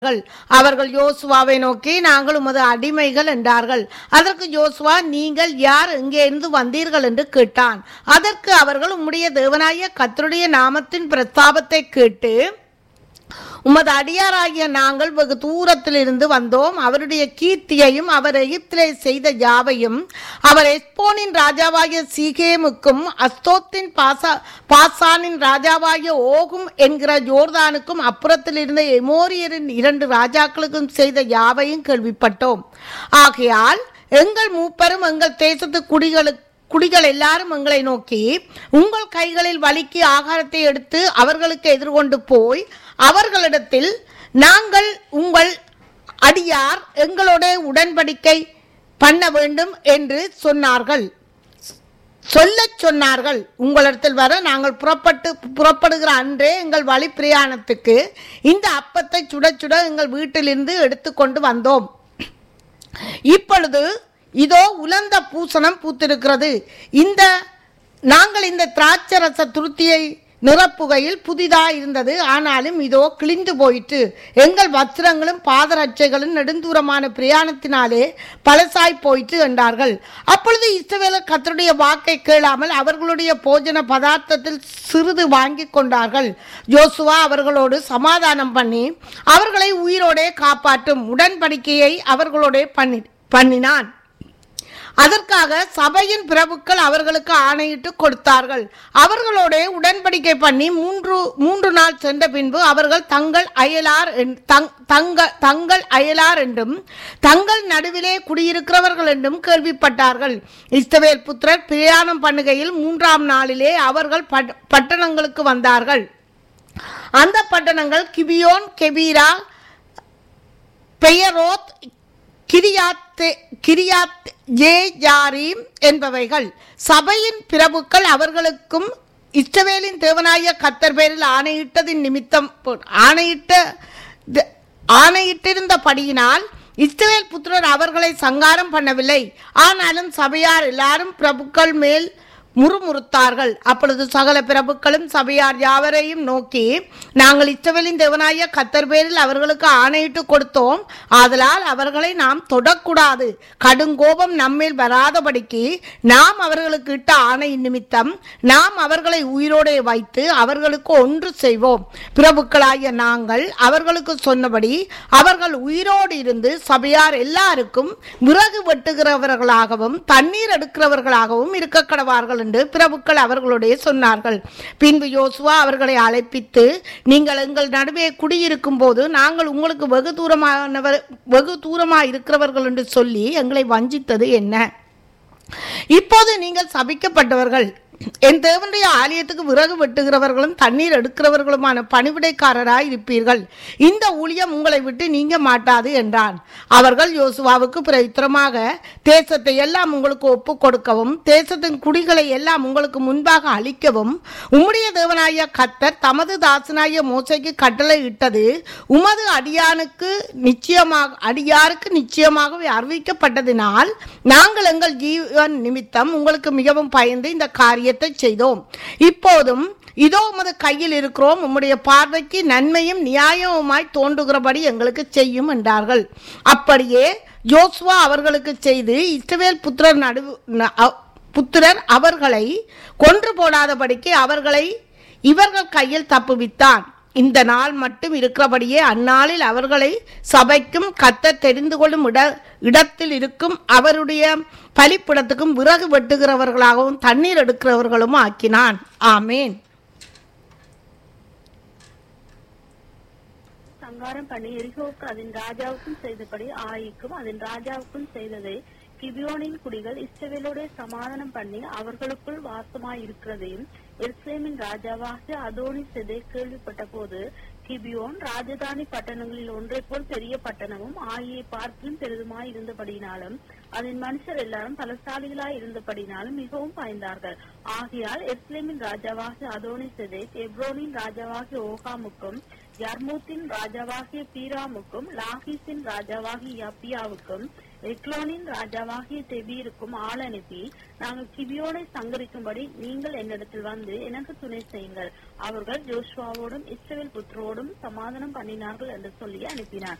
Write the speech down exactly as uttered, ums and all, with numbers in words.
அவர்கள் யோசுவாவை நோக்கி, நாங்கள் உமது அடிமைகள் என்றார்கள். அதற்கு யோசுவா, நீங்கள் யார், எங்கே இருந்து வந்தீர்கள் என்று கேட்டான். அதற்கு அவர்கள், உம்முடைய தேவனாகிய கர்த்தருடைய நாமத்தின் பிரஸ்தாபத்தை கேட்டு உமது அடியாராகிய நாங்கள் வெகு தூரத்தில் இருந்து வந்தோம். அவருடைய கீர்த்தியையும் அவர் எகிப்திலே செய்த யாவையும் அவர் எஸ்போனின் ராஜாவாகிய சீகேமுக்கும் அஸ்தோத்தின் பாசா பாசானின் ராஜாவாகிய ஓகும் என்கிற யோர்தானுக்கும் அப்புறத்தில் இருந்த எமோரியரின் இரண்டு ராஜாக்களுக்கும் செய்த யாவையும் கேள்விப்பட்டோம். ஆகையால் எங்கள் மூப்பரும் எங்கள் தேசத்து குடிகளுக்கு குடிகள் எல்லாரும் எங்களை நோக்கி, உங்கள் கைகளில் வலிக்கு ஆகாரத்தை எடுத்து அவர்களுக்கு எதிர்கொண்டு போய் அவர்களிடத்தில், நாங்கள் உங்கள் அடியார் எங்களோட உடன்படிக்கை பண்ண வேண்டும் என்று சொன்னார்கள் சொல்ல சொன்னார்கள். உங்களிடத்தில் வர நாங்கள் புறப்பட்டு புறப்படுகிற அன்றே எங்கள் வழி பிரயாணத்துக்கு இந்த அப்பத்தை சுட சுட எங்கள் வீட்டிலிருந்து எடுத்துக்கொண்டு வந்தோம். இப்பொழுது இதோ உலர்ந்த பூசணம் பூத்திருக்கிறது. இந்த நாங்கள் இந்த திராட்சரச துருத்தியை நிரப்புகையில் புதிதாக இருந்தது, ஆனாலும் இதோ கிழிந்து போயிற்று. எங்கள் வஸ்திரங்களும் பாதரட்சைகளும் நெடுந்தூரமான பிரயாணத்தினாலே பழசாய் போயிற்று என்றார்கள். அப்பொழுது இஸ்ரவேலர் கர்த்தருடைய வாக்கை கேளாமல் அவர்களுடைய போஜன பதார்த்தத்தில் சிறிது வாங்கி கொண்டார்கள். யோசுவா அவர்களோடு சமாதானம் பண்ணி அவர்களை உயிரோடே காப்பாற்றும் உடன்படிக்கையை அவர்களோடே பண்ணி பண்ணினான். அதற்காக சபையின் பிரபுக்கள் அவர்களுக்கு ஆணையிட்டு கொடுத்தார்கள். அவர்களோட உடன்படிக்கை பண்ணி மூன்று மூன்று நாள் சென்ற பின்பு அவர்கள் தங்கள் அயலார் தங்கள் அயலார் என்றும் தங்கள் நடுவிலே குடியிருக்கிறவர்கள் என்றும் கேள்விப்பட்டார்கள். இஸ்ரவேல் புத்திரர் பிரயாணம் பண்ணுகையில் மூன்றாம் நாளிலே அவர்கள் பட்டணங்களுக்கு வந்தார்கள். அந்த பட்டணங்கள் கிபியோன், கெபீரா, பெயரோத், கிரியாத் கிரியாத் ஜேயாரீம் என்பவைகள். சபையின் பிரபுக்கள் அவர்களுக்கும் இஸ்ரவேலின் தேவனாகிய கர்த்தர் பேரில் ஆணையிட்டதின் நிமித்தம் ஆணையிட்ட ஆணையிட்டிருந்தபடியினால் இஸ்ரவேல் புத்திரர் அவர்களை சங்காரம் பண்ணவில்லை. ஆனாலும் சபையார் எல்லாரும் பிரபுக்கள் மேல் முறுமுறுத்தார்கள். அப்பொழுது சகல பிரபுக்களும் சபையார் யாவரையும் நோக்கி, நாங்கள் இஸ்ரவேலின் தேவனாகிய கர்த்தர் பேரில் அவர்களுக்கு ஆணையிட்டு கொடுத்தோம், ஆதலால் அவர்களை நாம் தொடக்கூடாது. கடுங்கோபம் நம்மேல் வராதபடிக்கு நாம் அவர்களுக்கு இட்ட ஆணையின் நிமித்தம் நாம் அவர்களை உயிரோடே வைத்து அவர்களுக்கு ஒன்று செய்வோம். பிரபுக்களாகிய நாங்கள் அவர்களுக்கு சொன்னபடி அவர்கள் உயிரோடு இருந்து சபையார் எல்லாருக்கும் விறகு வெட்டுகிறவர்களாகவும் தண்ணீர் எடுக்கிறவர்களாகவும் இருக்க கடவார்கள் என்று பிரபுக்கள் அவர்களுடைய சொன்னார்கள். பின்பு யோசுவா அவர்களை அழைப்பித்து, நீங்கள் எங்கள் நடுவே குடியிருக்கும் போது நாங்கள் உங்களுக்கு வெகு தூரமானவர் வெகு தூரமாக இருக்கிறவர்கள் என்று சொல்லி எங்களை வஞ்சித்தது என்ன? இப்போது நீங்கள் சபிக்கப்பட்டவர்கள். என் தேவனுடைய ஆலயத்துக்கு விறகு வெட்டுகிறவர்களும் தண்ணீர் எடுக்கிறவர்களுமான பணிவிடைக்காரராய் இருப்பீர்கள். இந்த ஊழியம் உங்களை விட்டு நீங்க மாட்டாது என்றான். அவர்கள் யோசுவாவுக்கு பிரயுத்தரமாக, தேசத்தை எல்லாம் உங்களுக்கு ஒப்பு கொடுக்கவும் தேசத்தின் குடிகளை எல்லாம் உங்களுக்கு முன்பாக அளிக்கவும் உம்முடைய தேவனாகிய கர்த்தர் தமது தாசனாகிய மோசேக்கு கட்டளை இட்டது உமது அடியானுக்கு நிச்சயமாக அடியாருக்கு நிச்சயமாகவே அறிவிக்கப்பட்டதினால் நாங்கள் எங்கள் ஜீவன் நிமித்தம் உங்களுக்கு மிகவும் பயந்து இந்த காரியம் செய்தோம். இப்போதும் இதோ உமது கையில் இருக்கிறோம், உம்முடைய பார்வைக்கு நன்மையும் நியாயமுமாய் தோன்றுகிறபடி எங்களுக்கு செய்யும் என்றார்கள். அப்படியே யோசுவா அவர்களுக்கு செய்து இஸ்ரவேல் புத்திரர் நடு புத்திரர் அவர்களை கொன்று போடாதபடிக்கு அவர்களை இவர்கள் கையில் தப்புவித்தான். இந்த நாள் மட்டும் இருக்கிறபடியே அந்நாளில் அவர்களை சபைக்கும் கர்த்தர் தெரிந்து கொள்ளும் இட இடத்தில் இருக்கும் அவருடைய பலிப்பிடத்துக்கும் விறகு வெட்டுகிறவர்களாகவும் தண்ணீர் எடுக்கிறவர்களும் ஆக்கினான். ஆமேன். சங்காரம் பண்ணி எரிகோவுக்கு அதன் ராஜாவுக்கும் செய்தபடி ஆயிக்கும் அதன் ராஜாவுக்கும் செய்ததை கிபியோனின் குடிகள் இஸ்ரவேலோட சமாதானம் பண்ணி அவர்களுக்குள் வாசமாய் இருக்கிறதையும் எருசலேமின் ராஜாவாகிய அதோனி செதை கேள்விப்பட்ட போது, கிபியோன் ராஜதானி பட்டணங்களில் ஒன்றை போல் பெரிய பட்டணமும் ஆகிய பார்க்கிலும் பெரிதுமாய் இருந்தபடினாலும் அதன் மனுஷர் எல்லாரும் பலசாலிகளாய் இருந்தபடினாலும் மிகவும் பயந்தார்கள். ஆகையால் எருசலேமின் ராஜாவாகிய அதோனி செதை எப்ரோனின் ராஜாவாகிய ஓகாமுக்கும் யர்மூத்தின் ராஜாவாகிய பீராமுக்கும் லாகீசின் ராஜாவாகிய யப்பியாவுக்கும் எக்லோனின் ராஜாவாகிய தெபீருக்கும் ஆள் அனுப்பி, நாங்கள் கிபியோனை சங்கரிக்கும்படி நீங்கள் என்னிடத்தில் வந்து எனக்கு துணை செய்யுங்கள். அவர்கள் ஜோஷுவாவோடும் இஸ்ரவேல் புத்திரோடும் சமாதானம் பண்ணினார்கள் என்று சொல்லி அனுப்பினார்.